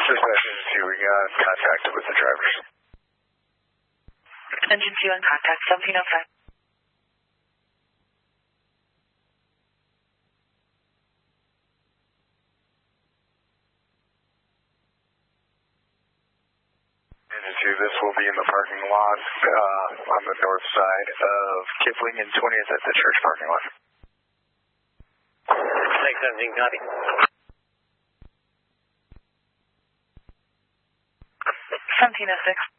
Dispatch Engine 2, we got contact with the drivers. Engine 2 on contact, 1705. Engine 2, this will be in the parking lot on the north side of Kipling and 20th at the church parking lot. Thanks, 17, copy. 1706.